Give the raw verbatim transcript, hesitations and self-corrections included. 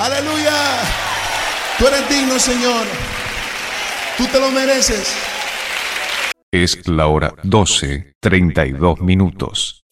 Aleluya. Tú eres digno, Señor. Tú te lo mereces. Es la hora doce, treinta y dos minutos.